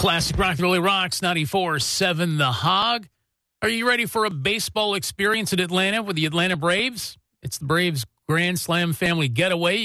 Classic Rock Really Rocks 94.7 The Hog. Are you ready for a baseball experience in Atlanta with the Atlanta Braves? It's the Braves Grand Slam Family Getaway.